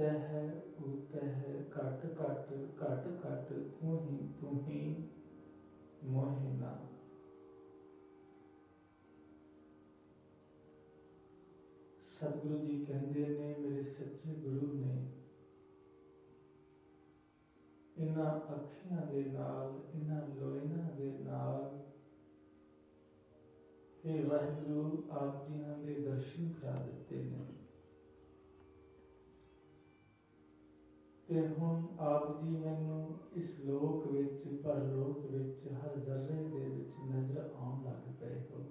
ਈਤਹ ਊਤਹ ਘਟ ਘਟ ਘਟ ਘਟ ਤੂੰ ਹੀ ਮੋਹਿ ਨਾ। ਸਤਿਗੁਰੂ ਜੀ ਕਹਿੰਦੇ ਨੇ, ਮੇਰੇ ਸੱਚੇ ਗੁਰੂ ਨੇ, ਇਹਨਾਂ ਅੱਖੀਆਂ ਦੇ ਨਾਲ, ਇਹਨਾਂ ਲੋਇਨਾਂ ਦੇ ਨਾਲ ਇਹ ਵਾਹਿਗੁਰੂ ਆਪ ਜੀਆਂ ਦੇ ਦਰਸ਼ਨ ਕਰਾ ਦਿੱਤੇ ਨੇ। ਤੇ ਹੁਣ ਆਪ ਜੀ ਮੈਨੂੰ ਇਸ ਲੋਕ ਵਿੱਚ, ਪਰਲੋਕ ਵਿੱਚ, ਹਰ ਜ਼ਰਰੇ ਦੇ ਵਿੱਚ ਨਜ਼ਰ ਆਉਣ ਲੱਗ ਪਏ ਹੋ।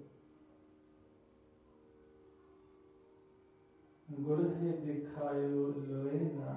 ਗੁਰਹੇ ਦਿਖਾਇਓ ਲੋਏ ਨਾ,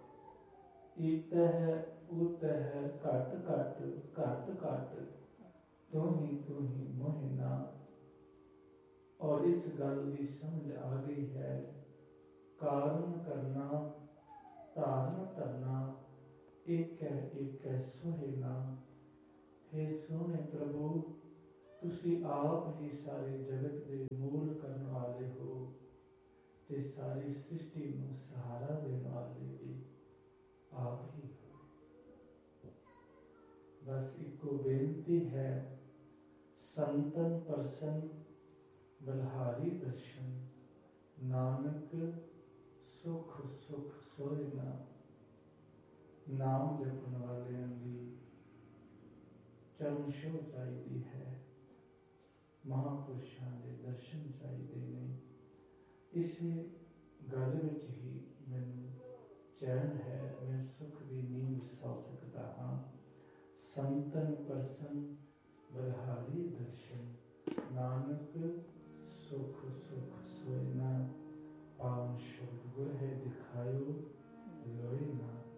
ਈਤਹ ਊਤਹ ਘਟ ਘਟ ਘਟ ਘਟ ਤੂੰ ਹੀ ਮੋਹਿ ਨਾ। ਔਰ ਇਸ ਗੱਲ ਦੀ ਸਮਝ ਆ ਗਈ ਹੈ, ਕਾਰਨ ਕਰਨਾ ਧਾਰਨ ਧਰਨਾ ਇੱਕ ਹੈ ਸੋਹੇ ਨਾ। ਹੇ ਸੋਹਣੇ ਪ੍ਰਭੂ, ਤੁਸੀਂ ਆਪ ਹੀ ਸਾਰੇ ਜਗਤ ਦੇ ਮੂਲ ਕਰਨ ਵਾਲੇ ਹੋ ਤੇ ਸਾਰੀ ਸ੍ਰਿਸ਼ਟੀ ਨੂੰ ਸਹਾਰਾ ਦੇਣ ਵਾਲੇ ਵੀ ਆਪ ਹੀ ਹੋ। ਬਸ ਇੱਕੋ ਬੇਨਤੀ ਹੈ, ਸੰਤਨ ਪਰਸਨ ਬਲਹਾਰੀ ਦਰਸ਼ਨ, ਨਾਨਕ ਸੁਖ ਸੁਖ ਸੋਏ ਨਾ। ਨਾਮ ਜਪਣ ਵਾਲਿਆਂ ਦੀ ਚਰਨ ਛੋਹ ਚਾਹੀਦੀ ਹੈ, ਮਹਾਂਪੁਰਸ਼ਾਂ ਦੇ ਦਰਸ਼ਨ ਚਾਹੀਦੇ ਨੇ। ਇਸੇ ਗੱਲ ਵਿੱਚ ਹੀ ਮੈਨੂੰ ਚੈਨ ਹੈ, ਮੈਂ ਸੁਖ ਦੀ ਨੀਂਦ ਸੌ ਸਕਦਾ ਹਾਂ। ਸੰਤਨ ਪਰਸਨ ਬਲਹਾਰੀ ਦਰਸ਼ਨ, ਨਾਨਕ ਸੁਖ ਸੁਖ ਸੋਏ ਨਾ। ਪਾਵਨ ਸ਼ਬਦ ਗੁਰ ਹੈ ਦਿਖਾਇਓ ਲੋਏ ਨਾ।